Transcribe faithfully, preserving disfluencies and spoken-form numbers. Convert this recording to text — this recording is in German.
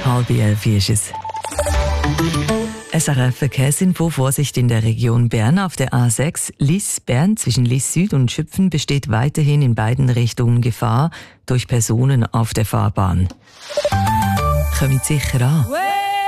Halb elf ist es. S R F Verkehrsinfo. Vorsicht in der Region Bern auf der A sechs Liss-Bern zwischen Liss Süd und Schüpfen besteht weiterhin in beiden Richtungen Gefahr durch Personen auf der Fahrbahn. Kommt sicher an.